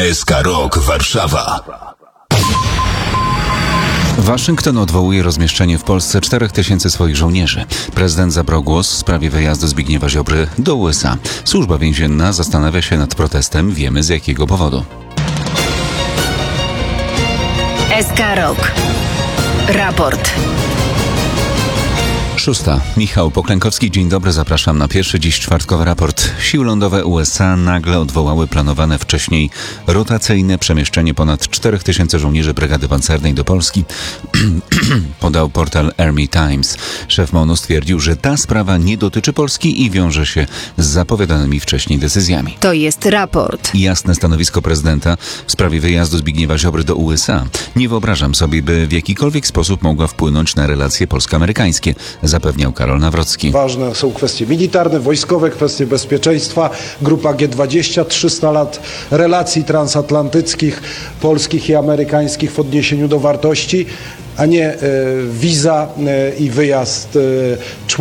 SK Rok Warszawa. Waszyngton odwołuje rozmieszczenie w Polsce 4000 swoich żołnierzy. Prezydent zabrał głos w sprawie wyjazdu Zbigniewa Ziobry do USA. Służba więzienna zastanawia się nad protestem. Wiemy z jakiego powodu. SK Rok. Raport. 6. Michał Poklękowski, dzień dobry, zapraszam na pierwszy dziś czwartkowy raport. Siły lądowe USA nagle odwołały planowane wcześniej rotacyjne przemieszczenie ponad 4000 żołnierzy brygady pancernej do Polski, podał portal Army Times. Szef MON-u stwierdził, że ta sprawa nie dotyczy Polski i wiąże się z zapowiadanymi wcześniej decyzjami. To jest raport. Jasne stanowisko prezydenta w sprawie wyjazdu Zbigniewa Ziobry do USA. Nie wyobrażam sobie, by w jakikolwiek sposób mogła wpłynąć na relacje polsko-amerykańskie, zapewniał Karol Nawrocki. Ważne są kwestie militarne, wojskowe, kwestie bezpieczeństwa. Grupa G20, 300 lat relacji transatlantyckich, polskich i amerykańskich w odniesieniu do wartości, a nie wiza i wyjazd członków